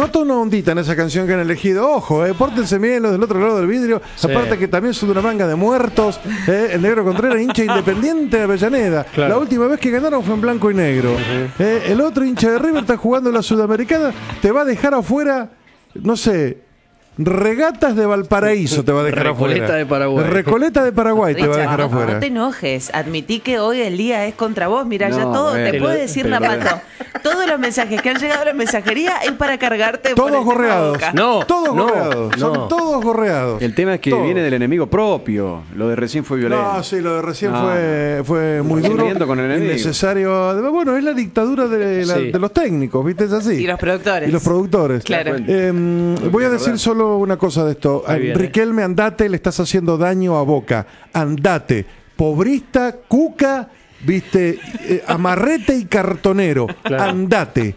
nota una ondita en esa canción que han elegido. Ojo, pórtense bien los del otro lado del vidrio. Sí. Aparte que también son de una manga de muertos. El Negro Contreras, hincha Independiente de Avellaneda. Claro. La última vez que ganaron fue en blanco y negro. El otro hincha de River está jugando la Sudamericana. Te va a dejar afuera, no sé, Regatas de Valparaíso te va a dejar afuera. Recoleta de Paraguay. Recoleta de Paraguay te va a dejar afuera. No te enojes, admití que hoy el día es contra vos. Mira, ya todo te puede decir Napato. Todos los mensajes que han llegado a la mensajería es para cargarte. Todos gorreados. Todos gorreados. Son todos gorreados. El tema es que viene del enemigo propio. Lo de recién fue violento. No, sí, lo de recién fue muy duro. Con el enemigo. Innecesario. Bueno, es la dictadura de los técnicos, ¿viste? Es así. Y los productores. Y los productores. Claro. Voy a decir solo una cosa de esto. Riquelme, andate, le estás haciendo daño a Boca. Andate. Pobrista, cuca, viste, amarrete y cartonero. Claro. Andate.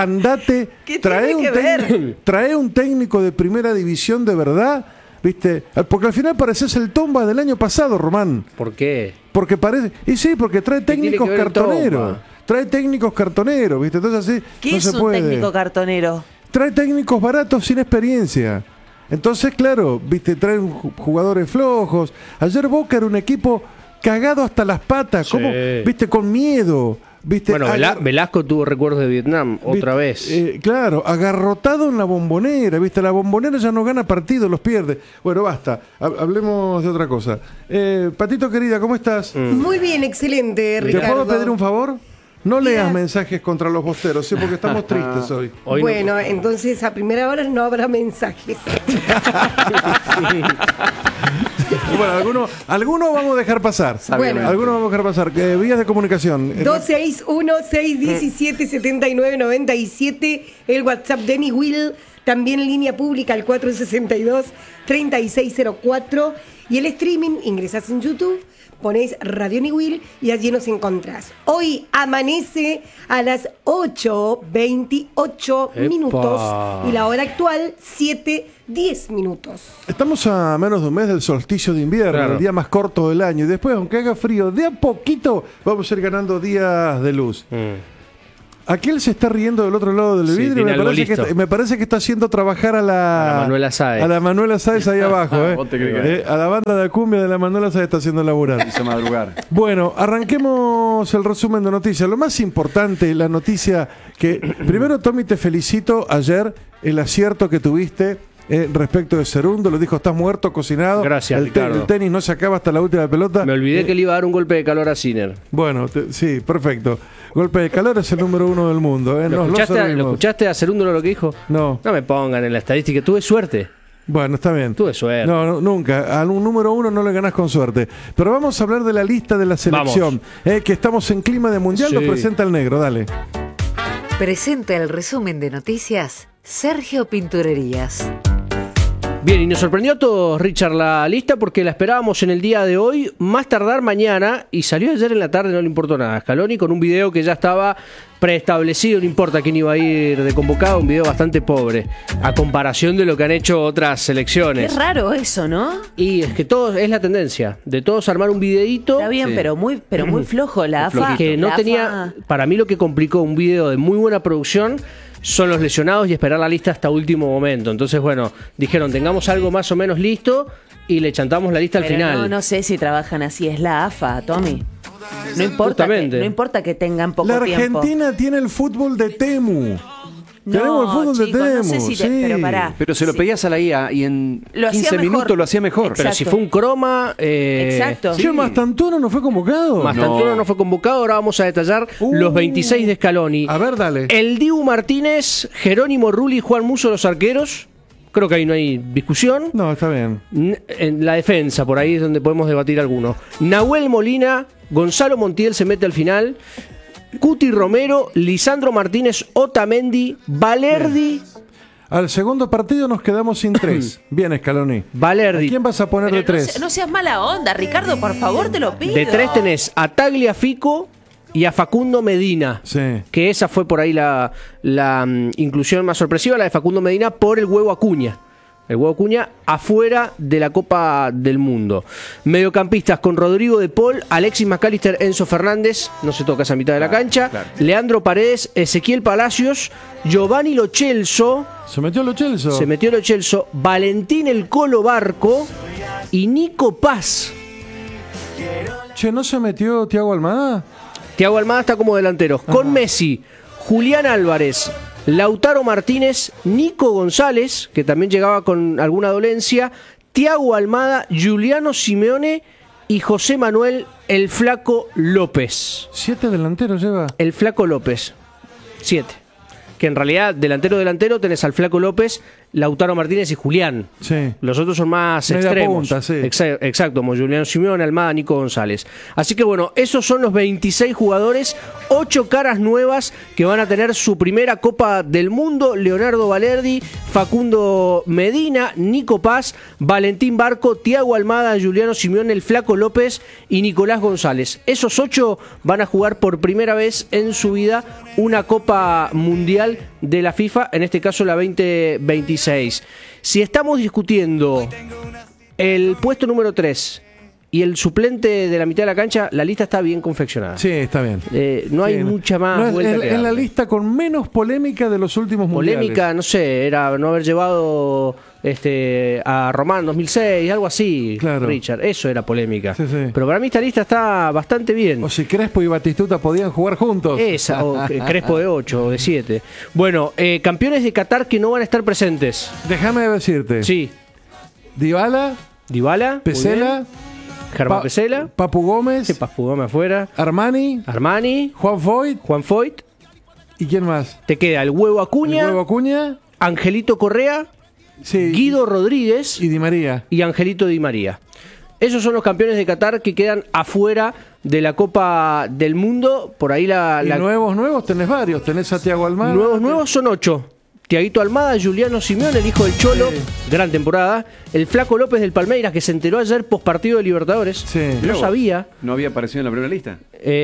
Trae un técnico de primera división de verdad. ¿Viste? Porque al final pareces el Tomba del año pasado, Román. ¿Por qué? Porque parece. Y sí, porque trae técnicos cartoneros. Trae técnicos cartoneros, ¿viste? Entonces así ¿Qué no es se un puede. Técnico cartonero? Trae técnicos baratos sin experiencia. Entonces, claro, ¿viste? Traen jugadores flojos. Ayer Boca era un equipo cagado hasta las patas, ¿cómo? ¿Viste? Con miedo. ¿Viste? Bueno, Velasco tuvo recuerdos de Vietnam otra vez. Claro, agarrotado en la Bombonera, ¿viste? La Bombonera ya no gana partidos, los pierde. Bueno, basta, hablemos de otra cosa. Patito querida, ¿cómo estás? Muy bien, excelente, Ricardo. ¿Te puedo pedir un favor? No leas mensajes contra los bosteros, ¿sí? Porque estamos tristes hoy. Bueno, entonces a primera hora no habrá mensajes. Bueno, algunos vamos a dejar pasar. Bueno. Algunos vamos a dejar pasar. Vías de comunicación. 261-617-7997. El WhatsApp de Denny Will. También línea pública al 462-3604. Y el streaming, ingresás en YouTube, ponéis Radio Niwil y allí nos encontrás. Hoy amanece a las 8:28 minutos y la hora actual 7:10 minutos. Estamos a menos de un mes del solsticio de invierno, el día más corto del año. Y después, aunque haga frío, de a poquito vamos a ir ganando días de luz. Aquel se está riendo del otro lado del vidrio. Me parece que está haciendo trabajar a la Manuela Sáez. A la Manuela Sáez ahí abajo. A la banda de cumbia de la Manuela Sáez está haciendo laburar. Hizo madrugar. Bueno, arranquemos el resumen de noticias. Lo más importante, la noticia que... Primero, Tommy, te felicito ayer el acierto que tuviste respecto de Cerundo. Lo dijo, estás muerto, cocinado. Gracias, Ricardo. El tenis no se acaba hasta la última pelota. Me olvidé que le iba a dar un golpe de calor a Sinner. Bueno, sí, perfecto. Golpe de calor es el número 1 del mundo. ¿Lo escuchaste a Cerundo lo que dijo? No. No me pongan en la estadística. Tuve suerte. Bueno, está bien. Tuve suerte. No, nunca. A un número 1 no le ganás con suerte. Pero vamos a hablar de la lista de la selección. Que estamos en clima de mundial. Lo presenta el negro. Dale. Presenta el resumen de noticias Sergio Pinturerías. Bien, y nos sorprendió a todos, Richard, la lista porque la esperábamos en el día de hoy, más tardar mañana, y salió ayer en la tarde, no le importó nada. Scaloni con un video que ya estaba preestablecido, no importa quién iba a ir de convocado, un video bastante pobre, a comparación de lo que han hecho otras selecciones. Qué raro eso, ¿no? Y es que todo es la tendencia, de todos armar un videíto. Está bien, pero muy flojo la AFA. Que no tenía, para mí lo que complicó un video de muy buena producción son los lesionados y esperar la lista hasta último momento. Entonces, bueno, dijeron, tengamos algo más o menos listo y le chantamos la lista al final. No sé si trabajan así, es la AFA, Tommy. No importa que tengan poco tiempo. La Argentina tiene el fútbol de Temu. Tenemos el fútbol de Temu. No sé si pero pará. Pero se lo pedías a la IA y en 15 minutos lo hacía mejor. Exacto. Pero si fue un croma... Exacto. Sí. ¿Mastantuono no fue convocado? Mastantuono no fue convocado. Ahora vamos a detallar los 26 de Scaloni. A ver, dale. El Dibu Martínez, Jerónimo Rulli y Juan Musso, los arqueros. Creo que ahí no hay discusión. No, está bien. En la defensa, por ahí es donde podemos debatir algunos. Nahuel Molina, Gonzalo Montiel se mete al final. Cuti Romero, Lisandro Martínez, Otamendi, Valerdi. Al segundo partido nos quedamos sin 3. Bien, Scaloni. Valerdi. ¿A quién vas a poner de 3? No seas mala onda, Ricardo, por favor, te lo pido. De 3 tenés a Tagliafico y a Facundo Medina. Sí. Que esa fue por ahí la inclusión más sorpresiva, la de Facundo Medina por el huevo Acuña. El Huevo Acuña afuera de la Copa del Mundo. Mediocampistas con Rodrigo de Paul, Alexis McAllister, Enzo Fernández, no se toca esa mitad de la cancha. Claro. Leandro Paredes, Ezequiel Palacios, Giovanni Lo Celso. ¿Se metió Lo Celso? Se metió Lo Celso, Valentín El Colo Barco y Nico Paz. Che, ¿no se metió Thiago Almada? Thiago Almada está como delantero. Con Messi, Julián Álvarez, Lautaro Martínez, Nico González, que también llegaba con alguna dolencia, Thiago Almada, Giuliano Simeone y José Manuel El Flaco López. 7 delanteros lleva. El Flaco López. 7. Que en realidad, delantero tenés al Flaco López, Lautaro Martínez y Julián. Sí. Los otros son más media extremos. Punta, sí. Exacto, como Giuliano Simeone, Almada, Nico González. Así que bueno, esos son los 26 jugadores, 8 caras nuevas que van a tener su primera Copa del Mundo. Leonardo Balerdi, Facundo Medina, Nico Paz, Valentín Barco, Thiago Almada, Giuliano Simeone, el Flaco López y Nicolás González. Esos 8 van a jugar por primera vez en su vida una Copa Mundial de la FIFA, en este caso la 2026. Si estamos discutiendo el puesto número 3 y el suplente de la mitad de la cancha, la lista está bien confeccionada. Sí, está bien. No hay mucha más vuelta. Es la lista con menos polémica de los últimos mundiales. Polémica, no sé, era no haber llevado a Román en 2006, algo así, claro. Richard. Eso era polémica. Sí, sí. Pero para mí esta lista está bastante bien. O si Crespo y Batistuta podían jugar juntos. Esa, o Crespo de 8 o de 7. Bueno, campeones de Qatar que no van a estar presentes. Déjame decirte. Sí. Dybala, Pesela, Germán Pesela, Papu Gómez, sí, Papu Gómez afuera, Armani, Juan Foyt. ¿Y quién más? Te queda el Huevo Acuña, Angelito Correa, sí, Guido Rodríguez y Di María. Y Angelito Di María. Esos son los campeones de Qatar que quedan afuera de la Copa del Mundo. Por ahí nuevos tenés varios. Tenés a Thiago Almada. Nuevos son 8. Tiaguito Almada, Giuliano Simeone, el hijo del Cholo, sí. Gran temporada. El Flaco López del Palmeiras, que se enteró ayer postpartido de Libertadores. Sí. No sabía. ¿No había aparecido en la primera lista?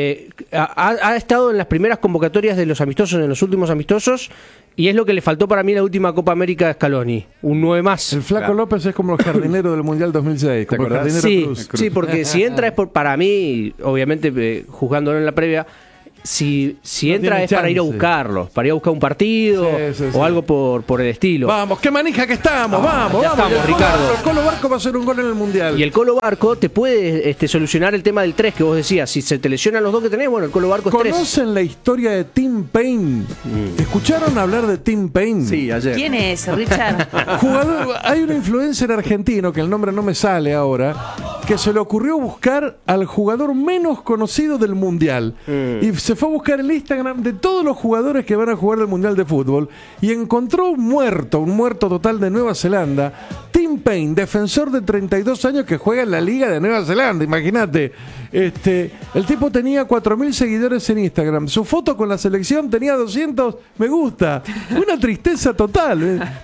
Ha estado en las primeras convocatorias de los amistosos, en los últimos amistosos, y es lo que le faltó para mí en la última Copa América de Scaloni. Un 9 más. El Flaco López es como el jardinero del Mundial 2006. Como el jardinero Cruz. Sí, porque si entra es para mí, obviamente, juzgándolo en la previa, si no entra es para ir a buscarlo, para ir a buscar un partido o algo por el estilo. Vamos, qué manija que estamos, vamos. Estamos, Ricardo. El Colo Barco va a hacer un gol en el Mundial. Y el Colo Barco te puede solucionar el tema del 3 que vos decías. Si se te lesionan los dos que tenés, bueno, el Colo Barco es 3. ¿Conocen la historia de Tim Payne? ¿Escucharon hablar de Tim Payne? Sí, ayer. ¿Quién es, Richard? Hay un influencer argentino, que el nombre no me sale ahora, que se le ocurrió buscar al jugador menos conocido del Mundial. Y se fue a buscar el Instagram de todos los jugadores que van a jugar el Mundial de Fútbol y encontró un muerto total de Nueva Zelanda, Tim Payne, defensor de 32 años que juega en la Liga de Nueva Zelanda, imagínate. El tipo tenía 4.000 seguidores en Instagram. Su foto con la selección tenía 200 me gusta. Una tristeza total.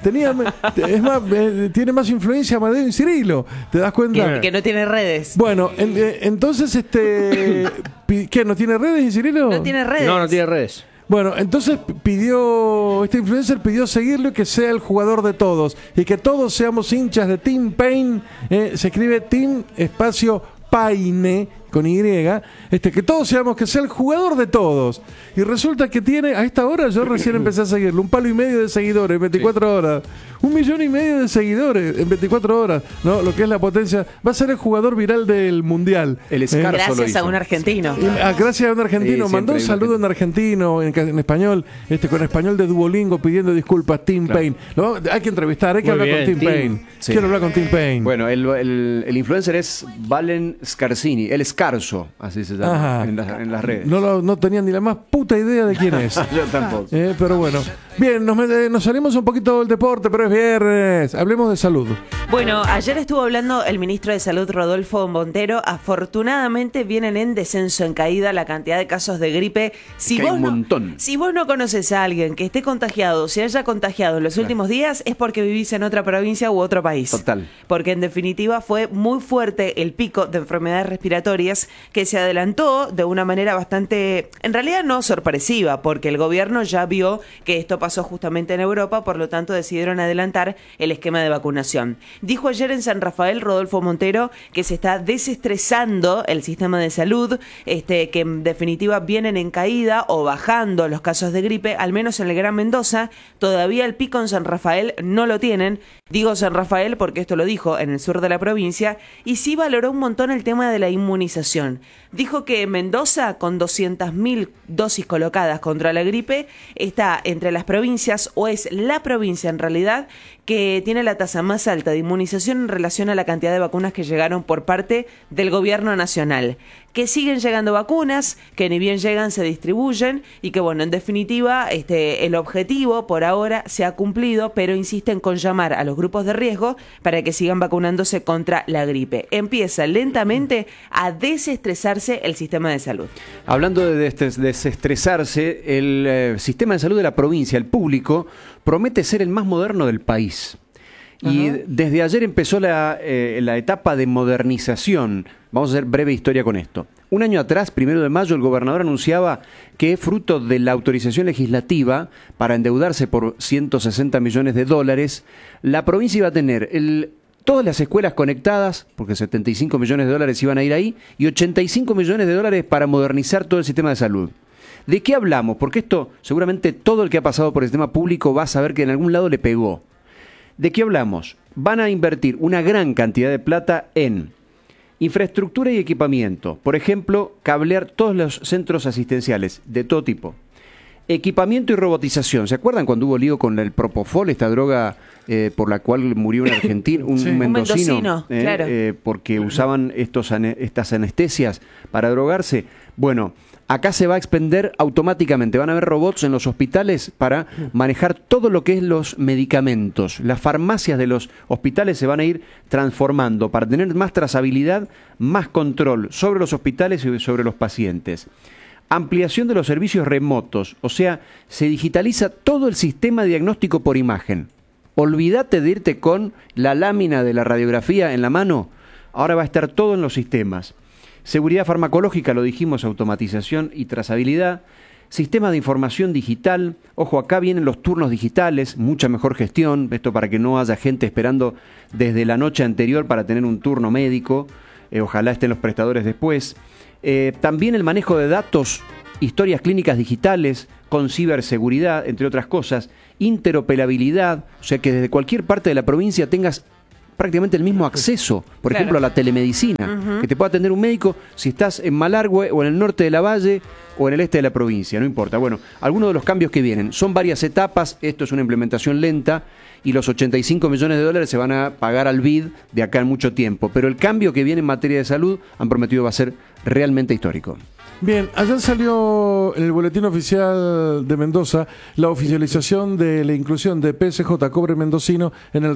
Tiene más influencia Amadeo y Cirilo. ¿Te das cuenta? Que no tiene redes. Bueno, entonces, ¿qué? ¿No tiene redes y Cirilo? No tiene redes. No tiene redes. Bueno, entonces este influencer pidió seguirlo y que sea el jugador de todos. Y que todos seamos hinchas de Tim Payne. Se escribe Tim espacio Payne con Y, que todos sabemos que sea el jugador de todos. Y resulta que tiene, a esta hora yo recién empecé a seguirlo, 1,5 millones de seguidores en 24 horas. 1,5 millones de seguidores en 24 horas. ¿No? Lo que es la potencia. Va a ser el jugador viral del Mundial. El Escarzo gracias a un argentino. Gracias a un argentino. Mandó un saludo en argentino, en español, con español de Duolingo pidiendo disculpas, Tim Payne. Hay que entrevistar, hay que hablar con Tim Payne. Sí. Quiero hablar con Tim Payne. Bueno, el influencer es Valen Scarsini, el Escarzo, así se llama en las redes. No tenía ni la más puta idea de quién es. Yo tampoco. Pero bueno. Bien, nos salimos un poquito del deporte, pero es viernes. Hablemos de salud. Bueno, ayer estuvo hablando el ministro de Salud, Rodolfo Montero. Afortunadamente vienen en descenso, en caída la cantidad de casos de gripe. Si vos no conoces a alguien que esté contagiado, se haya contagiado en los últimos días, es porque vivís en otra provincia u otro país. Total. Porque en definitiva fue muy fuerte el pico de enfermedades respiratorias provincias, que se adelantó de una manera bastante, en realidad no sorpresiva, porque el gobierno ya vio que esto pasó justamente en Europa, por lo tanto decidieron adelantar el esquema de vacunación. Dijo ayer en San Rafael Rodolfo Montero que se está desestresando el sistema de salud, que en definitiva vienen en caída o bajando los casos de gripe, al menos en el Gran Mendoza. Todavía el pico en San Rafael no lo tienen. Digo San Rafael porque esto lo dijo en el sur de la provincia, y sí valoró un montón el tema de la inmunización. Dijo que Mendoza, con 200.000 dosis colocadas contra la gripe, está entre las provincias, o es la provincia en realidad, que tiene la tasa más alta de inmunización en relación a la cantidad de vacunas que llegaron por parte del gobierno nacional. Que siguen llegando vacunas, que ni bien llegan se distribuyen, y que bueno, en definitiva, el objetivo por ahora se ha cumplido, pero insisten con llamar a los grupos de riesgo para que sigan vacunándose contra la gripe. Empieza lentamente a desestresarse el sistema de salud. Hablando de desestresarse, el sistema de salud de la provincia, el público, promete ser el más moderno del país. Y desde ayer empezó la etapa de modernización. Vamos a hacer breve historia con esto. Un año atrás, 1 de mayo, el gobernador anunciaba que, fruto de la autorización legislativa para endeudarse por $160 millones, la provincia iba a tener todas las escuelas conectadas, porque $75 millones iban a ir ahí, y $85 millones para modernizar todo el sistema de salud. ¿De qué hablamos? Porque esto, seguramente todo el que ha pasado por el sistema público va a saber que en algún lado le pegó. ¿De qué hablamos? Van a invertir una gran cantidad de plata en infraestructura y equipamiento. Por ejemplo, cablear todos los centros asistenciales de todo tipo. Equipamiento y robotización. ¿Se acuerdan cuando hubo lío con el Propofol, esta droga por la cual murió un argentino, un mendocino, claro. Porque usaban estas anestesias para drogarse? Bueno, acá se va a expender automáticamente. Van a haber robots en los hospitales para manejar todo lo que es los medicamentos. Las farmacias de los hospitales se van a ir transformando para tener más trazabilidad, más control sobre los hospitales y sobre los pacientes. Ampliación de los servicios remotos, o sea, se digitaliza todo el sistema de diagnóstico por imagen. Olvídate de irte con la lámina de la radiografía en la mano. Ahora va a estar todo en los sistemas. Seguridad farmacológica, lo dijimos, automatización y trazabilidad. Sistema de información digital. Ojo, acá vienen los turnos digitales, mucha mejor gestión. Esto para que no haya gente esperando desde la noche anterior para tener un turno médico. Ojalá estén los prestadores después. También el manejo de datos, historias clínicas digitales, con ciberseguridad, entre otras cosas. Interoperabilidad, o sea que desde cualquier parte de la provincia tengas prácticamente el mismo acceso, por ejemplo, a la telemedicina, que te pueda atender un médico si estás en Malargüe o en el norte de la Valle o en el este de la provincia, no importa. Bueno, algunos de los cambios que vienen son varias etapas, esto es una implementación lenta y los $85 millones se van a pagar al BID de acá en mucho tiempo, pero el cambio que viene en materia de salud han prometido va a ser realmente histórico. Bien, ayer salió en el boletín oficial de Mendoza la oficialización de la inclusión de PSJ Cobre Mendocino en el